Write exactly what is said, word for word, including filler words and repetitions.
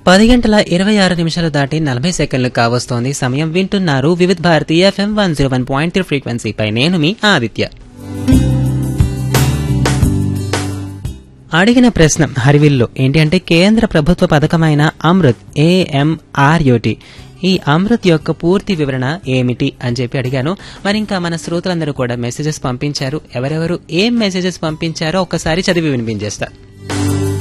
పది గంటల ఇరవై ఆరు నిమిషాలు దాటి నలభై సెకండ్లు కావస్తోంది సమయం. వింటున్నారు వివిధ Bharati FM one zero one point three ఫ్రీక్వెన్సీపై. నేను మీ ఆదిత్య. అడిగిన ప్రశ్న హరివిల్లు ఏంటి అంటే కేంద్ర ప్రభుత్వ పథకమైన అమృత్ ఏఎంఆర్యుటి ఈ అమృత్ యొక్క పూర్తి వివరణ ఏమిటి అని చెప్పి అడిగాను. మరి ఇంకా మన శ్రోతలందరూ కూడా మెసేజెస్ పంపించారు. ఎవరెవరు ఏం మెసేజెస్ పంపించారో ఒక్కసారి చదివి వినిపించేస్తా.